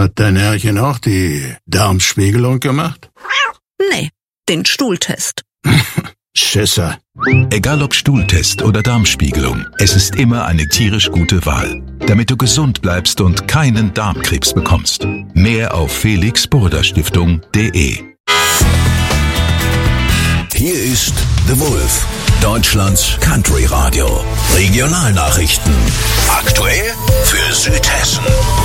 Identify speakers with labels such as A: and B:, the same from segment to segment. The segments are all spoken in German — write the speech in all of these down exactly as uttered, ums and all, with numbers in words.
A: Hat dein Herrchen auch die Darmspiegelung gemacht?
B: Nee, den Stuhltest.
A: Schisser.
C: Egal ob Stuhltest oder Darmspiegelung, es ist immer eine tierisch gute Wahl, damit du gesund bleibst und keinen Darmkrebs bekommst. Mehr auf felix burda stiftung punkt de.
D: Hier ist The Wolf, Deutschlands Country Radio. Regionalnachrichten. Aktuell für Südhessen.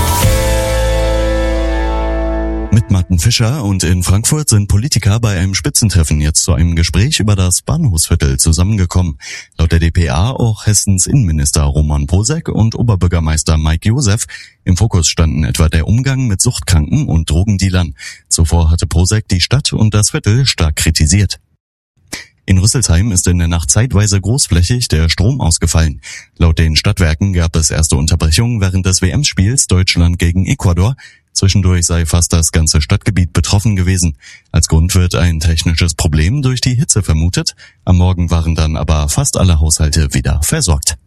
E: Mit Martin Fischer und in Frankfurt sind Politiker bei einem Spitzentreffen jetzt zu einem Gespräch über das Bahnhofsviertel zusammengekommen. Laut der D P A auch Hessens Innenminister Roman Posek und Oberbürgermeister Mike Josef. Im Fokus standen etwa der Umgang mit Suchtkranken und Drogendealern. Zuvor hatte Posek die Stadt und das Viertel stark kritisiert. In Rüsselsheim ist in der Nacht zeitweise großflächig der Strom ausgefallen. Laut den Stadtwerken gab es erste Unterbrechungen während des W M-Spiels Deutschland gegen Ecuador. Zwischendurch sei fast das ganze Stadtgebiet betroffen gewesen. Als Grund wird ein technisches Problem durch die Hitze vermutet. Am Morgen waren dann aber fast alle Haushalte wieder versorgt.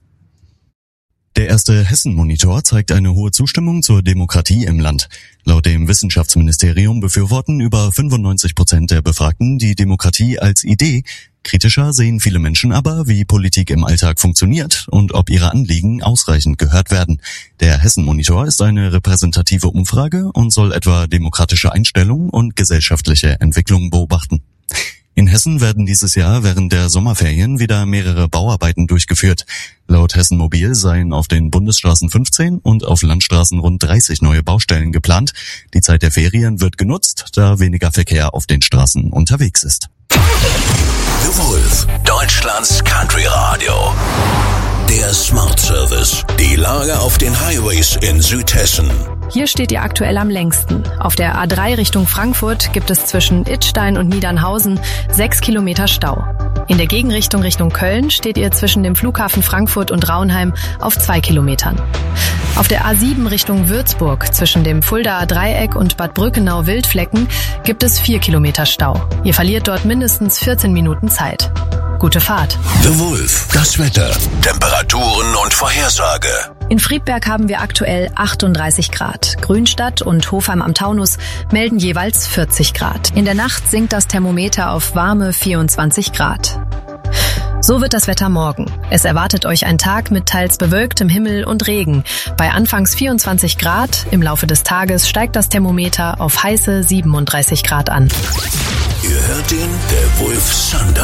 E: Der erste Hessen-Monitor zeigt eine hohe Zustimmung zur Demokratie im Land. Laut dem Wissenschaftsministerium befürworten über fünfundneunzig Prozent der Befragten die Demokratie als Idee. Kritischer sehen viele Menschen aber, wie Politik im Alltag funktioniert und ob ihre Anliegen ausreichend gehört werden. Der Hessen-Monitor ist eine repräsentative Umfrage und soll etwa demokratische Einstellungen und gesellschaftliche Entwicklungen beobachten. In Hessen werden dieses Jahr während der Sommerferien wieder mehrere Bauarbeiten durchgeführt. Laut Hessen Mobil seien auf den Bundesstraßen fünfzehn und auf Landstraßen rund dreißig neue Baustellen geplant. Die Zeit der Ferien wird genutzt, da weniger Verkehr auf den Straßen unterwegs ist.
D: The Wolf, Deutschlands Country Radio. Der Smart Service. Die Lage auf den Highways in Südhessen.
F: Hier steht ihr aktuell am längsten. Auf der A drei Richtung Frankfurt gibt es zwischen Idstein und Niedernhausen sechs Kilometer Stau. In der Gegenrichtung Richtung Köln steht ihr zwischen dem Flughafen Frankfurt und Raunheim auf zwei Kilometern. Auf der A sieben Richtung Würzburg zwischen dem Fuldaer Dreieck und Bad Brückenau-Wildflecken gibt es vier Kilometer Stau. Ihr verliert dort mindestens vierzehn Minuten Zeit. Gute Fahrt.
D: The Wolf, das Wetter, Temperaturen und Vorhersage.
F: In Friedberg haben wir aktuell achtunddreißig Grad. Grünstadt und Hofheim am Taunus melden jeweils vierzig Grad. In der Nacht sinkt das Thermometer auf warme vierundzwanzig Grad. So wird das Wetter morgen. Es erwartet euch ein Tag mit teils bewölktem Himmel und Regen. Bei anfangs vierundzwanzig Grad, im Laufe des Tages steigt das Thermometer auf heiße siebenunddreißig Grad an.
D: Ihr hört den The Wolf Sunday.